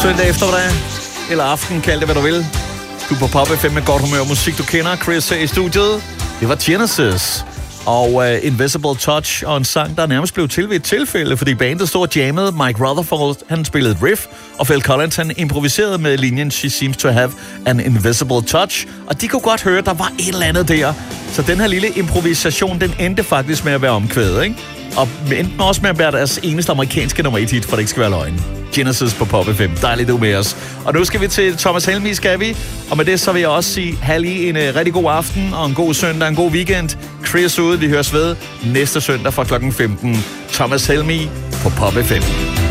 Søndag eftermiddag, eller aften, kald det hvad du vil. Du er på Pop FM med godt humør og musik, du kender. Chris i studiet. Det var Genesis og Invisible Touch, og en sang, der nærmest blev til ved et tilfælde, fordi bandet stod og jammede. Mike Rutherford, han spillede riff, og Phil Collins, han improviserede med linjen She seems to have an invisible touch, og de kunne godt høre, der var et eller andet der. Så den her lille improvisation, den endte faktisk med at være omkvædet, ikke? Og endte også med at være deres eneste amerikanske nummer 1 hit, for det ikke skal være løgn. Genesis på Pop FM. Dejligt, du er med os. Og nu skal vi til Thomas Helmig, skal vi? Og med det så vil jeg også sige, halli en rigtig god aften, og en god søndag, en god weekend. Chris ude, vi høres ved næste søndag fra klokken 15. Thomas Helmig på Pop FM.